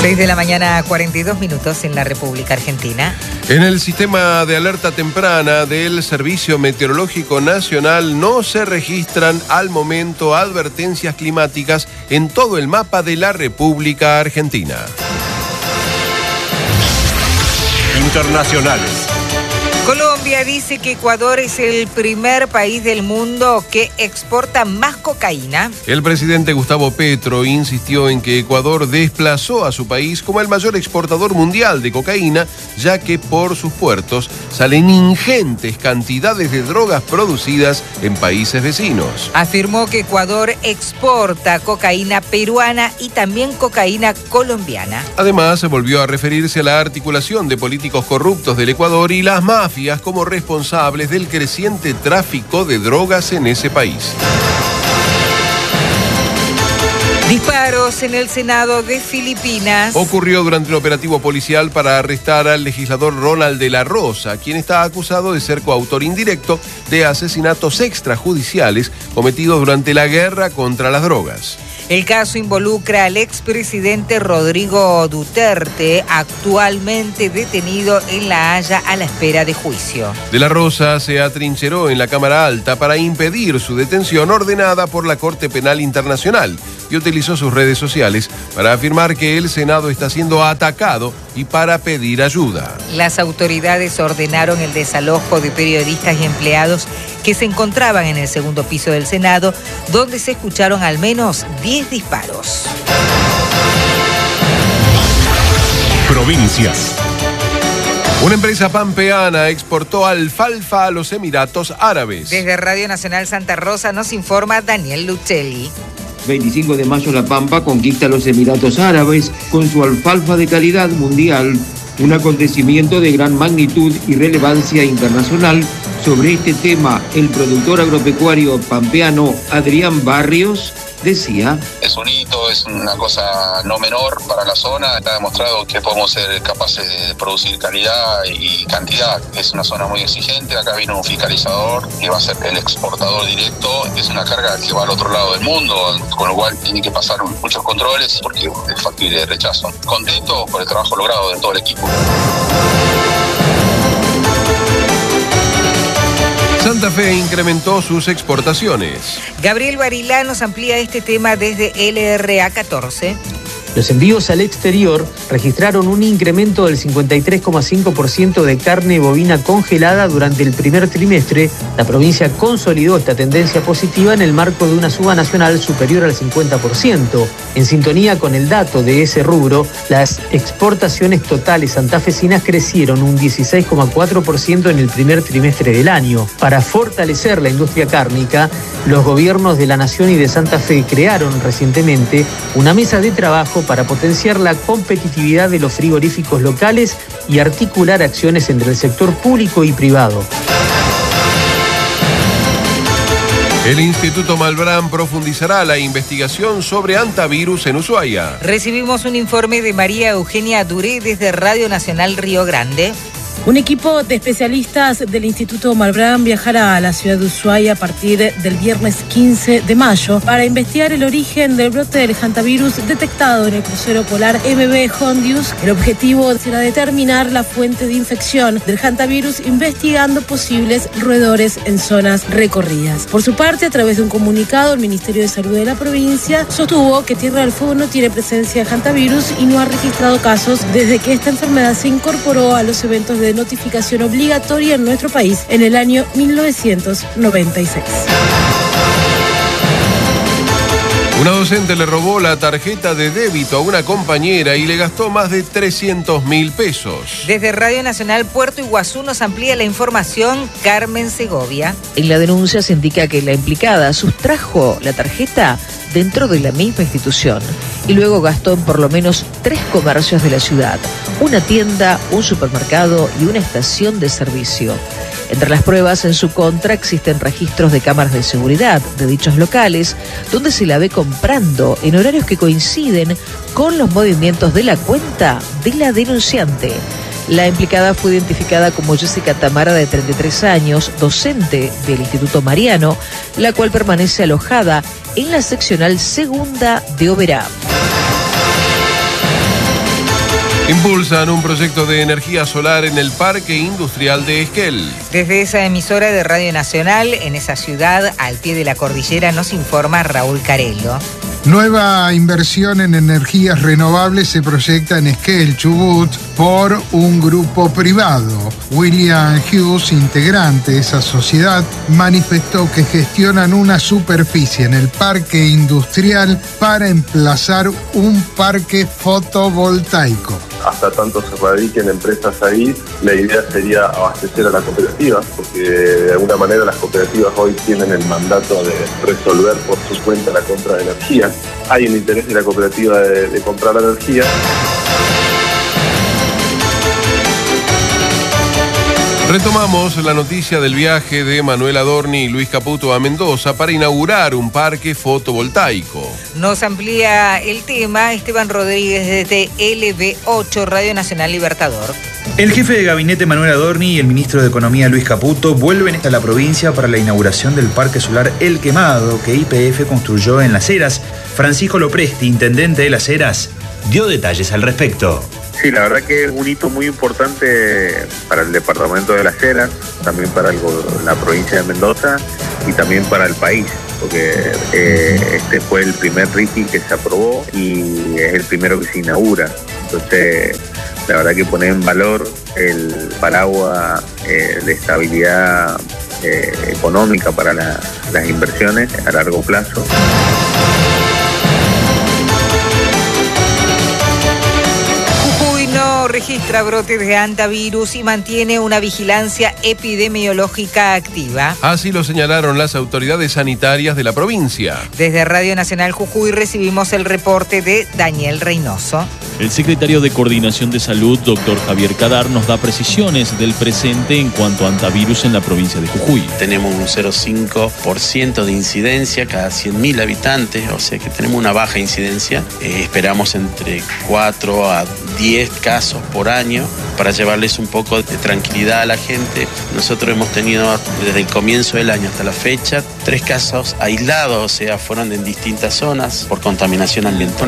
6 de la mañana, 42 minutos en la República Argentina. En el sistema de alerta temprana del Servicio Meteorológico Nacional no se registran al momento advertencias climáticas en todo el mapa de la República Argentina. Internacionales. Colombia dice que Ecuador es el primer país del mundo que exporta más cocaína. El presidente Gustavo Petro insistió en que Ecuador desplazó a su país como el mayor exportador mundial de cocaína, ya que por sus puertos salen ingentes cantidades de drogas producidas en países vecinos. Afirmó que Ecuador exporta cocaína peruana y también cocaína colombiana. Además, se volvió a referirse a la articulación de políticos corruptos del Ecuador y las mafias como responsables del creciente tráfico de drogas en ese país. Disparos en el Senado de Filipinas. Ocurrió durante el operativo policial para arrestar al legislador Ronald de la Rosa, quien está acusado de ser coautor indirecto de asesinatos extrajudiciales cometidos durante la guerra contra las drogas. El caso involucra al expresidente Rodrigo Duterte, actualmente detenido en La Haya a la espera de juicio. De la Rosa se atrincheró en la Cámara Alta para impedir su detención ordenada por la Corte Penal Internacional y utilizó sus redes sociales para afirmar que el Senado está siendo atacado y para pedir ayuda. Las autoridades ordenaron el desalojo de periodistas y empleados que se encontraban en el segundo piso del Senado, donde se escucharon al menos 10 disparos. Provincias. Una empresa pampeana exportó alfalfa a los Emiratos Árabes. Desde Radio Nacional Santa Rosa nos informa Daniel Lucelli. 25 de mayo La Pampa conquista a los Emiratos Árabes con su alfalfa de calidad mundial, un acontecimiento de gran magnitud y relevancia internacional. Sobre este tema, el productor agropecuario pampeano Adrián Barrios decía: es un hito, es una cosa no menor para la zona. Está demostrado que podemos ser capaces de producir calidad y cantidad. Es una zona muy exigente. Acá viene un fiscalizador que va a ser el exportador directo. Es una carga que va al otro lado del mundo, con lo cual tiene que pasar muchos controles porque es factible de rechazo. Contento por el trabajo logrado de todo el equipo. Santa Fe incrementó sus exportaciones. Gabriel Barilá nos amplía este tema desde LRA 14. Los envíos al exterior registraron un incremento del 53,5% de carne bovina congelada durante el primer trimestre. La provincia consolidó esta tendencia positiva en el marco de una suba nacional superior al 50%. En sintonía con el dato de ese rubro, las exportaciones totales santafesinas crecieron un 16,4% en el primer trimestre del año. Para fortalecer la industria cárnica, los gobiernos de la Nación y de Santa Fe crearon recientemente una mesa de trabajo para potenciar la competitividad de los frigoríficos locales y articular acciones entre el sector público y privado. El Instituto Malbrán profundizará la investigación sobre hantavirus en Ushuaia. Recibimos un informe de María Eugenia Duré desde Radio Nacional Río Grande. Un equipo de especialistas del Instituto Malbrán viajará a la ciudad de Ushuaia a partir del viernes 15 de mayo para investigar el origen del brote del hantavirus detectado en el crucero polar MV Hondius. El objetivo será determinar la fuente de infección del hantavirus, investigando posibles roedores en zonas recorridas. Por su parte, a través de un comunicado, el Ministerio de Salud de la provincia sostuvo que Tierra del Fuego no tiene presencia de hantavirus y no ha registrado casos desde que esta enfermedad se incorporó a los eventos de notificación obligatoria en nuestro país en el año 1996. Una docente le robó la tarjeta de débito a una compañera y le gastó más de 300.000 pesos. Desde Radio Nacional Puerto Iguazú nos amplía la información Carmen Segovia. En la denuncia se indica que la implicada sustrajo la tarjeta dentro de la misma institución y luego gastó en por lo menos 3 comercios de la ciudad, una tienda, un supermercado y una estación de servicio. Entre las pruebas en su contra existen registros de cámaras de seguridad de dichos locales, donde se la ve comprando en horarios que coinciden con los movimientos de la cuenta de la denunciante. La implicada fue identificada como Jessica Tamara, de 33 años, docente del Instituto Mariano, la cual permanece alojada en la seccional segunda de Oberá. Impulsan un proyecto de energía solar en el Parque Industrial de Esquel. Desde esa emisora de Radio Nacional, en esa ciudad, al pie de la cordillera, nos informa Raúl Carello. Nueva inversión en energías renovables se proyecta en Esquel, Chubut, por un grupo privado. William Hughes, integrante de esa sociedad, manifestó que gestionan una superficie en el parque industrial para emplazar un parque fotovoltaico. Hasta tanto se radiquen empresas ahí, la idea sería abastecer a la cooperativa, porque de alguna manera las cooperativas hoy tienen el mandato de resolver por su cuenta la compra de energía. Hay un interés de la cooperativa de comprar la energía. Retomamos la noticia del viaje de Manuel Adorni y Luis Caputo a Mendoza para inaugurar un parque fotovoltaico. Nos amplía el tema Esteban Rodríguez desde LB8, Radio Nacional Libertador. El jefe de gabinete Manuel Adorni y el ministro de Economía Luis Caputo vuelven a la provincia para la inauguración del parque solar El Quemado que YPF construyó en Las Heras. Francisco Lopresti, intendente de Las Heras, dio detalles al respecto. Sí, la verdad que es un hito muy importante para el departamento de Las Heras, también para la provincia de Mendoza y también para el país, porque este fue el primer RIGI que se aprobó y es el primero que se inaugura. Entonces, la verdad que pone en valor el paraguas de estabilidad económica para las inversiones a largo plazo. Registra brotes de hantavirus y mantiene una vigilancia epidemiológica activa. Así lo señalaron las autoridades sanitarias de la provincia. Desde Radio Nacional Jujuy recibimos el reporte de Daniel Reynoso. El secretario de Coordinación de Salud, doctor Javier Cadar, nos da precisiones del presente en cuanto a hantavirus en la provincia de Jujuy. Tenemos un 0,5% de incidencia cada 100.000 habitantes, o sea que tenemos una baja incidencia. Esperamos entre 4 a 10 casos por año para llevarles un poco de tranquilidad a la gente. Nosotros hemos tenido desde el comienzo del año hasta la fecha 3 casos aislados, o sea, fueron en distintas zonas por contaminación ambiental.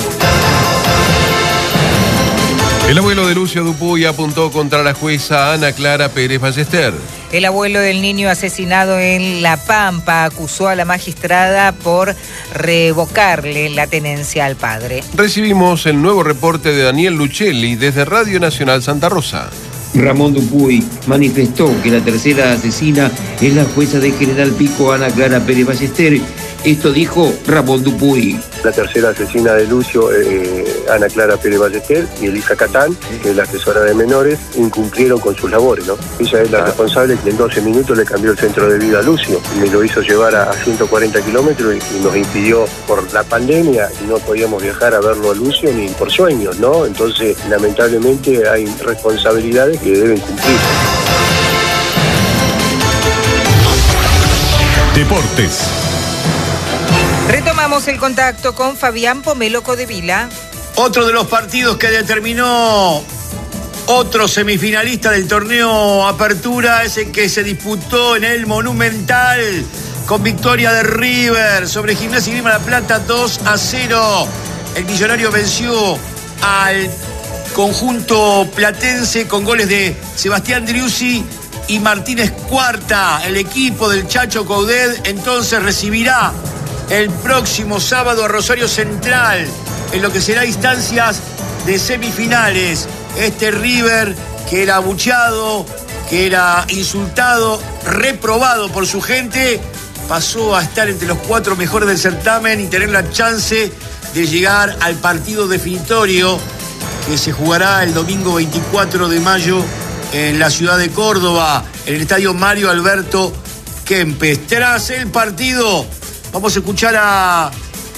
El abuelo de Lucio Dupuy apuntó contra la jueza Ana Clara Pérez Ballester. El abuelo del niño asesinado en La Pampa acusó a la magistrada por revocarle la tenencia al padre. Recibimos el nuevo reporte de Daniel Luchelli desde Radio Nacional Santa Rosa. Ramón Dupuy manifestó que la tercera asesina es la jueza de General Pico, Ana Clara Pérez Ballester. Esto dijo Ramón Dupuy. La tercera asesina de Lucio, Ana Clara Pérez Ballester, y Elisa Catán, que es la asesora de menores, incumplieron con sus labores, ¿no? Ella es la responsable que en 12 minutos le cambió el centro de vida a Lucio. Me lo hizo llevar a 140 kilómetros y nos impidió por la pandemia y no podíamos viajar a verlo a Lucio ni por sueños, ¿no? Entonces, lamentablemente hay responsabilidades que deben cumplir. Deportes. Retomamos el contacto con Fabián Pomelo Codevila. Otro de los partidos que determinó otro semifinalista del torneo Apertura es el que se disputó en el Monumental con victoria de River sobre Gimnasia y Grima La Plata 2-0. El millonario venció al conjunto platense con goles de Sebastián Driussi y Martínez Cuarta. El equipo del Chacho Coudet entonces recibirá el próximo sábado a Rosario Central, en lo que será instancias de semifinales. Este River, que era abucheado, que era insultado, reprobado por su gente, pasó a estar entre los 4 mejores del certamen y tener la chance de llegar al partido definitorio que se jugará el domingo 24 de mayo en la ciudad de Córdoba, en el estadio Mario Alberto Kempes. Tras el partido, vamos a escuchar a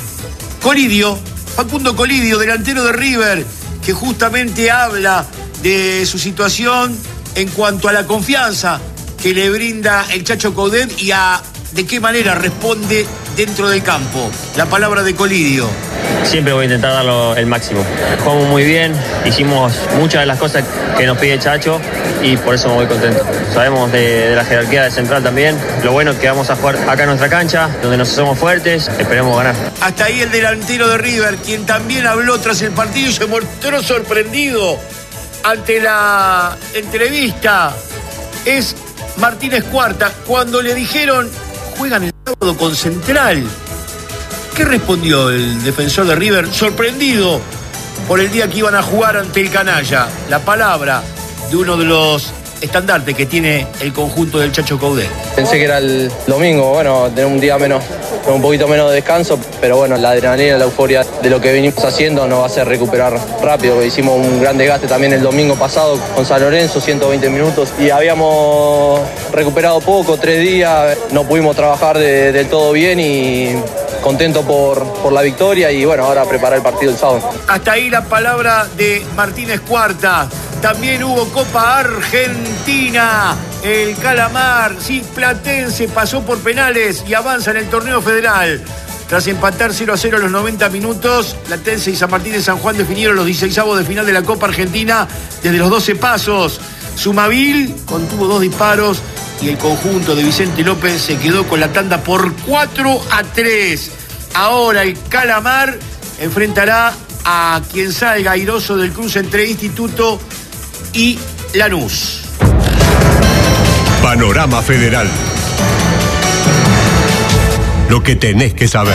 Facundo Colidio, delantero de River, que justamente habla de su situación en cuanto a la confianza que le brinda el Chacho Coudet y a de qué manera responde dentro del campo. La palabra de Colidio. Siempre voy a intentar darlo el máximo. Jugamos muy bien, hicimos muchas de las cosas que nos pide Chacho y por eso me voy contento. Sabemos de la jerarquía de Central también. Lo bueno es que vamos a jugar acá en nuestra cancha, donde nos hacemos fuertes, esperemos ganar. Hasta ahí el delantero de River, quien también habló tras el partido y se mostró sorprendido ante la entrevista. Es Martínez Cuarta, cuando le dijeron juegan el sábado con Central. ¿Qué respondió el defensor de River? Sorprendido por el día que iban a jugar ante el canalla. La palabra de uno de los estandartes que tiene el conjunto del Chacho Coudet. Pensé que era el domingo, bueno, tener un día menos, con un poquito menos de descanso, pero bueno, la adrenalina, la euforia de lo que venimos haciendo nos va a hacer recuperar rápido. Hicimos un gran desgaste también el domingo pasado con San Lorenzo, 120 minutos, y habíamos recuperado poco, 3 días, no pudimos trabajar del todo bien y contento por la victoria y bueno, ahora preparar el partido el sábado. Hasta ahí la palabra de Martínez Cuarta. También hubo Copa Argentina. El Calamar, sí, Platense, pasó por penales y avanza en el torneo federal. Tras empatar 0-0 a los 90 minutos, Platense y San Martín de San Juan definieron los 16avos de final de la Copa Argentina desde los 12 pasos. Sumavil contuvo 2 disparos y el conjunto de Vicente López se quedó con la tanda por 4-3. Ahora el Calamar enfrentará a quien salga airoso del cruce entre Instituto y Lanús. Panorama Federal. Lo que tenés que saber.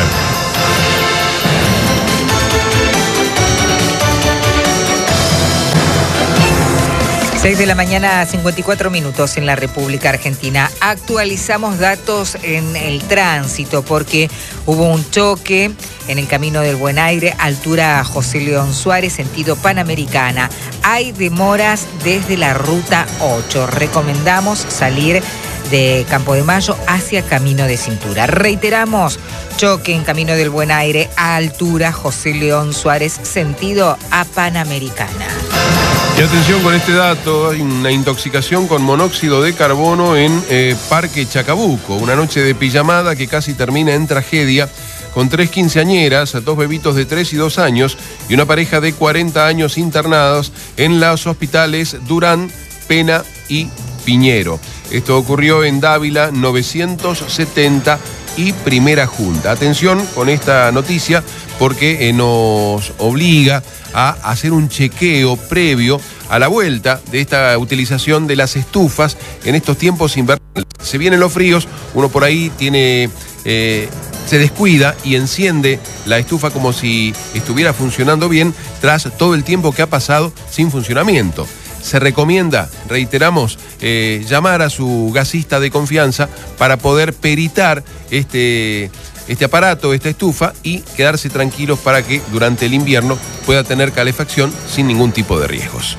6 de la mañana, 54 minutos en la República Argentina. Actualizamos datos en el tránsito porque hubo un choque en el Camino del Buen Aire, altura José León Suárez, sentido Panamericana. Hay demoras desde la ruta 8. Recomendamos salir de Campo de Mayo hacia Camino de Cintura. Reiteramos, choque en Camino del Buen Aire, a altura José León Suárez, sentido a Panamericana. Y atención con este dato, hay una intoxicación con monóxido de carbono en Parque Chacabuco. Una noche de pijamada que casi termina en tragedia, con 3 quinceañeras, 2 bebitos de 3 y 2 años y una pareja de 40 años internados en los hospitales Durán, Pena y Piñero. Esto ocurrió en Dávila 970 y Primera Junta. Atención con esta noticia porque nos obliga a hacer un chequeo previo a la vuelta de esta utilización de las estufas en estos tiempos invernales. Se vienen los fríos, uno por ahí tiene... se descuida y enciende la estufa como si estuviera funcionando bien tras todo el tiempo que ha pasado sin funcionamiento. Se recomienda, reiteramos, llamar a su gasista de confianza para poder peritar este aparato, esta estufa, y quedarse tranquilos para que durante el invierno pueda tener calefacción sin ningún tipo de riesgos.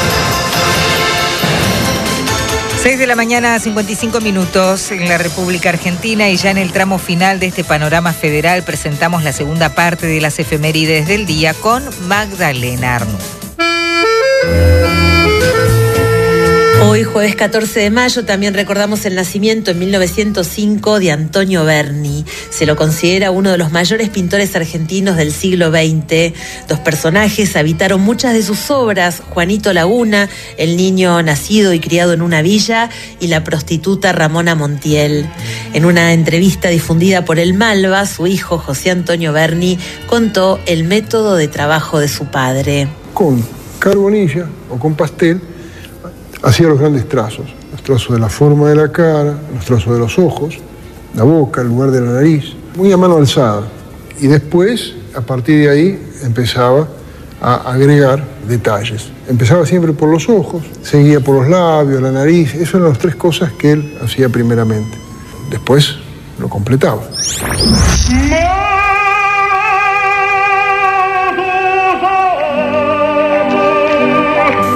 6 de la mañana, 55 minutos en la República Argentina, y ya en el tramo final de este panorama federal presentamos la segunda parte de las efemérides del día con Magdalena Arnú. Hoy, jueves 14 de mayo, también recordamos el nacimiento en 1905 de Antonio Berni. Se lo considera uno de los mayores pintores argentinos del siglo XX. 2 personajes habitaron muchas de sus obras: Juanito Laguna, el niño nacido y criado en una villa, y la prostituta Ramona Montiel. En una entrevista difundida por El Malva, su hijo José Antonio Berni contó el método de trabajo de su padre. Con carbonilla o con pastel hacía los grandes trazos, los trazos de la forma de la cara, los trazos de los ojos, la boca, el lugar de la nariz, muy a mano alzada. Y después, a partir de ahí, empezaba a agregar detalles. Empezaba siempre por los ojos, seguía por los labios, la nariz. Esas eran las 3 cosas que él hacía primeramente. Después lo completaba.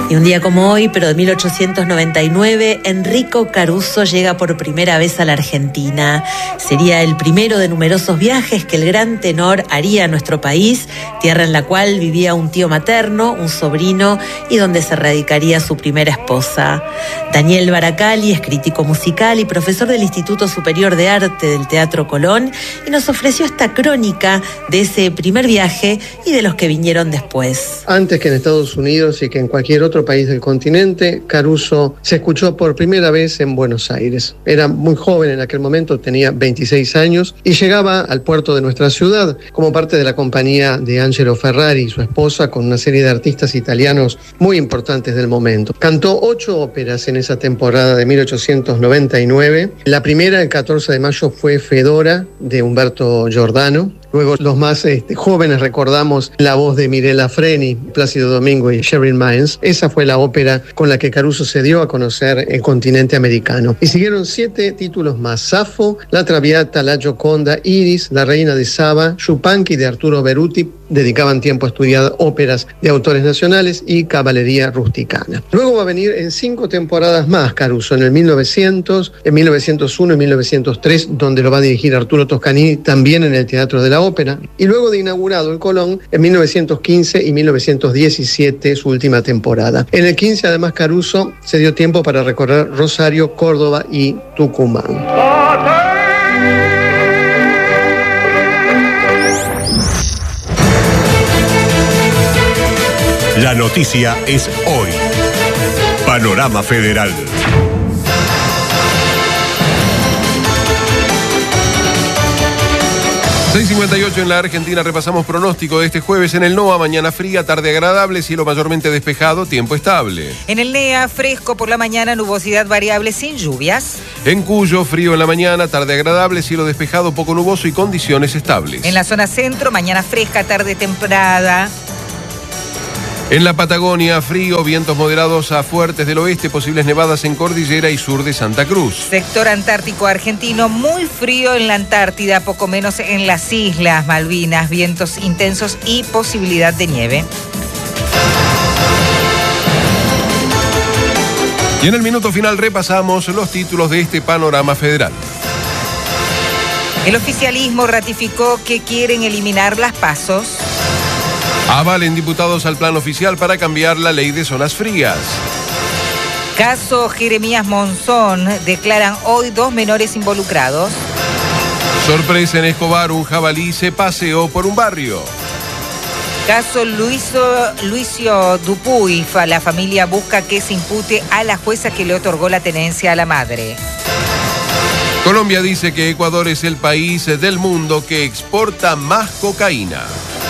Y un día como hoy, pero de 1899, Enrico Caruso llega por primera vez a la Argentina. Sería el primero de numerosos viajes que el gran tenor haría a nuestro país, tierra en la cual vivía un tío materno, un sobrino y donde se radicaría su primera esposa. Daniel Baracali es crítico musical y profesor del Instituto Superior de Arte del Teatro Colón y nos ofreció esta crónica de ese primer viaje y de los que vinieron después. Antes que en Estados Unidos y que en cualquier otro país del continente, Caruso se escuchó por primera vez en Buenos Aires. Era muy joven en aquel momento, tenía 26 años y llegaba al puerto de nuestra ciudad como parte de la compañía de Angelo Ferrari y su esposa con una serie de artistas italianos muy importantes del momento. Cantó 8 óperas en esa temporada de 1899. La primera, el 14 de mayo, fue Fedora de Umberto Giordano. Luego los más jóvenes recordamos La voz de Mirella Freni, Plácido Domingo y Sheryl Mines. Esa fue la ópera con la que Caruso se dio a conocer el continente americano. Y siguieron 7 títulos más: Safo, La Traviata, La Gioconda, Iris, La Reina de Saba, Yupanqui de Arturo Beruti. Dedicaban tiempo a estudiar óperas de autores nacionales y caballería rusticana. Luego va a venir en 5 temporadas más Caruso, en el 1900, en 1901 y 1903, donde lo va a dirigir Arturo Toscanini, también en el Teatro de la Ópera. Y luego de inaugurado el Colón, en 1915 y 1917, su última temporada. En el 15, además, Caruso se dio tiempo para recorrer Rosario, Córdoba y Tucumán. La noticia es hoy. Panorama Federal. 6:58 en la Argentina. Repasamos pronóstico de este jueves. En el NOA, mañana fría, tarde agradable, cielo mayormente despejado, tiempo estable. En el NEA, fresco por la mañana, nubosidad variable sin lluvias. En Cuyo, frío en la mañana, tarde agradable, cielo despejado, poco nuboso y condiciones estables. En la zona centro, mañana fresca, tarde templada. En la Patagonia, frío, vientos moderados a fuertes del oeste, posibles nevadas en cordillera y sur de Santa Cruz. Sector antártico argentino, muy frío en la Antártida, poco menos en las Islas Malvinas, vientos intensos y posibilidad de nieve. Y en el minuto final repasamos los títulos de este panorama federal. El oficialismo ratificó que quieren eliminar las PASO. Avalen diputados al plan oficial para cambiar la ley de zonas frías. Caso Jeremías Monzón, declaran hoy 2 menores involucrados. Sorpresa en Escobar, un jabalí se paseó por un barrio. Caso Luisio Dupuy, la familia busca que se impute a la jueza que le otorgó la tenencia a la madre. Colombia dice que Ecuador es el país del mundo que exporta más cocaína.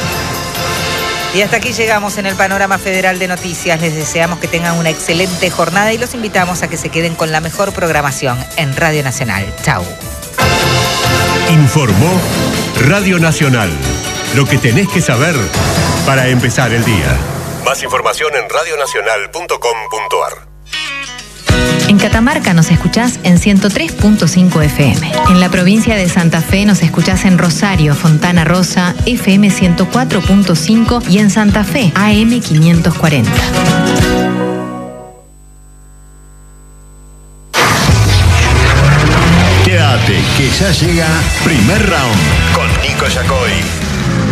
Y hasta aquí llegamos en el Panorama Federal de Noticias. Les deseamos que tengan una excelente jornada y los invitamos a que se queden con la mejor programación en Radio Nacional. Chau. Informó Radio Nacional. Lo que tenés que saber para empezar el día. Más información en radionacional.com.ar. En Catamarca nos escuchás en 103.5 FM. En la provincia de Santa Fe nos escuchás en Rosario, Fontana Rosa, FM 104.5 y en Santa Fe, AM 540. Quédate, que ya llega Primer Round con Nico Yacoy.